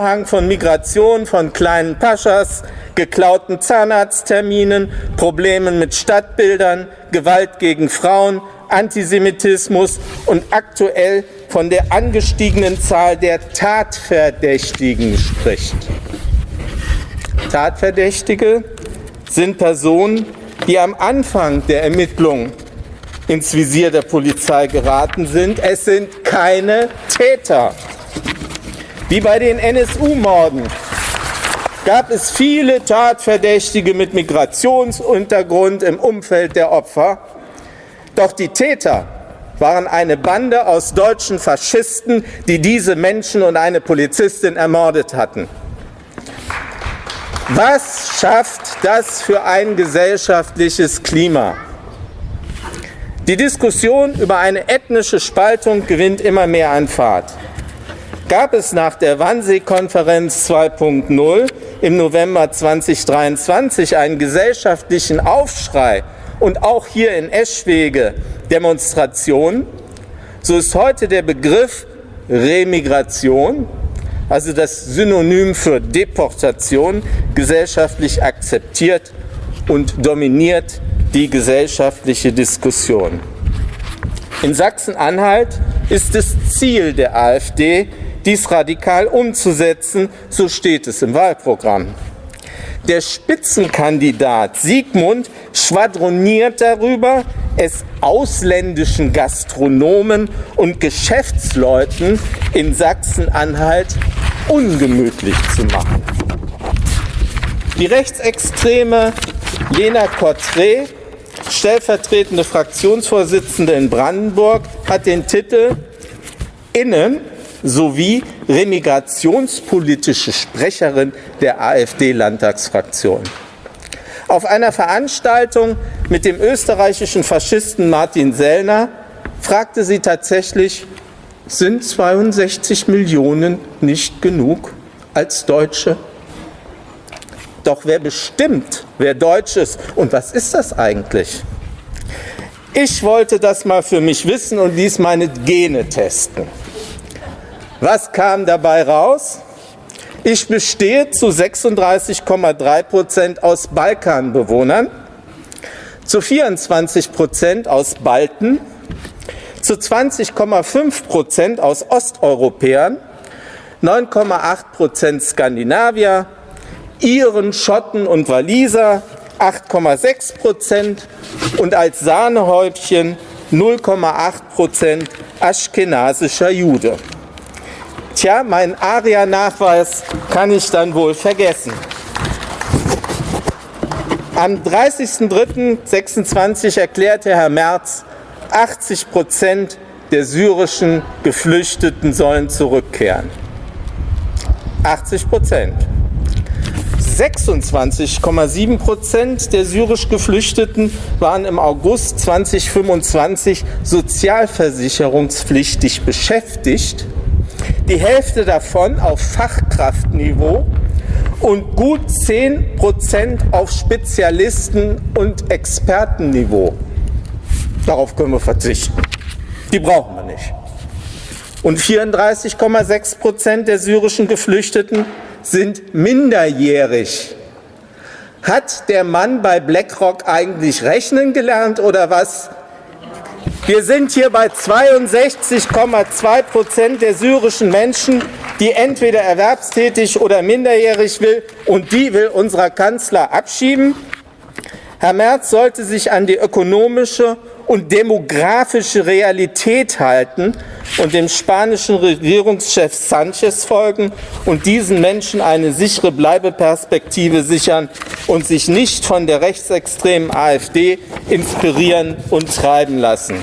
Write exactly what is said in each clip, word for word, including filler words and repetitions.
Von Migration, von kleinen Paschas, geklauten Zahnarztterminen, Problemen mit Stadtbildern, Gewalt gegen Frauen, Antisemitismus und aktuell von der angestiegenen Zahl der Tatverdächtigen spricht. Tatverdächtige sind Personen, die am Anfang der Ermittlungen ins Visier der Polizei geraten sind. Es sind keine Täter. Wie bei den N S U-Morden gab es viele Tatverdächtige mit Migrationshintergrund im Umfeld der Opfer. Doch die Täter waren eine Bande aus deutschen Faschisten, die diese Menschen und eine Polizistin ermordet hatten. Was schafft das für ein gesellschaftliches Klima? Die Diskussion über eine ethnische Spaltung gewinnt immer mehr an Fahrt. Gab es nach der Wannsee-Konferenz zwei Punkt null im November zweitausenddreiundzwanzig einen gesellschaftlichen Aufschrei und auch hier in Eschwege Demonstrationen, so ist heute der Begriff Remigration, also das Synonym für Deportation, gesellschaftlich akzeptiert und dominiert die gesellschaftliche Diskussion. In Sachsen-Anhalt ist es Ziel der AfD, dies radikal umzusetzen, so steht es im Wahlprogramm. Der Spitzenkandidat Siegmund schwadroniert darüber, es ausländischen Gastronomen und Geschäftsleuten in Sachsen-Anhalt ungemütlich zu machen. Die rechtsextreme Lena Cottré, stellvertretende Fraktionsvorsitzende in Brandenburg, hat den Titel Innen- sowie remigrationspolitische Sprecherin der AfD-Landtagsfraktion. Auf einer Veranstaltung mit dem österreichischen Faschisten Martin Sellner fragte sie tatsächlich, sind zweiundsechzig Millionen nicht genug als Deutsche? Doch wer bestimmt, wer Deutsch ist und was ist das eigentlich? Ich wollte das mal für mich wissen und ließ meine Gene testen. Was kam dabei raus? Ich bestehe zu sechsunddreißig Komma drei Prozent aus Balkanbewohnern, zu vierundzwanzig Prozent aus Balten, zu zwanzig Komma fünf Prozent aus Osteuropäern, neun Komma acht Prozent Skandinavier, Iren, Schotten und Waliser, acht Komma sechs Prozent und als Sahnehäubchen null Komma acht Prozent aschkenasischer Jude. Tja, meinen ARIA-Nachweis kann ich dann wohl vergessen. Am dreißigsten dritten sechsundzwanzig erklärte Herr Merz, achtzig Prozent der syrischen Geflüchteten sollen zurückkehren. achtzig Prozent. sechsundzwanzig Komma sieben Prozent der syrisch Geflüchteten waren im August zweitausendfünfundzwanzig sozialversicherungspflichtig beschäftigt. Die Hälfte davon auf Fachkraftniveau und gut zehn Prozent auf Spezialisten- und Expertenniveau. Darauf können wir verzichten. Die brauchen wir nicht. Und vierunddreißig Komma sechs Prozent der syrischen Geflüchteten sind minderjährig. Hat der Mann bei BlackRock eigentlich rechnen gelernt oder was? Wir sind hier bei zweiundsechzig Komma zwei Prozent der syrischen Menschen, die entweder erwerbstätig oder minderjährig will, und die will unser Kanzler abschieben. Herr Merz sollte sich an die ökonomische und demografische Realität halten und dem spanischen Regierungschef Sanchez folgen und diesen Menschen eine sichere Bleibeperspektive sichern und sich nicht von der rechtsextremen AfD inspirieren und treiben lassen.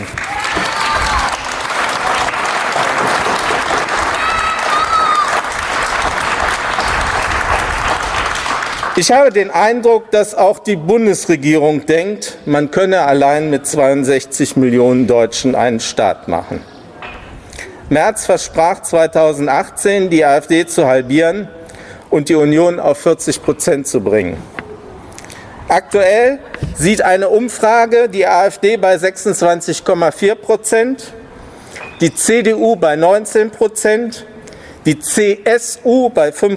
Ich habe den Eindruck, dass auch die Bundesregierung denkt, man könne allein mit zweiundsechzig Millionen Deutschen einen Staat machen. Merz versprach zweitausendachtzehn, die AfD zu halbieren und die Union auf vierzig Prozent zu bringen. Aktuell sieht eine Umfrage die AfD bei sechsundzwanzig Komma vier Prozent, die C D U bei neunzehn Prozent, die C S U bei fünf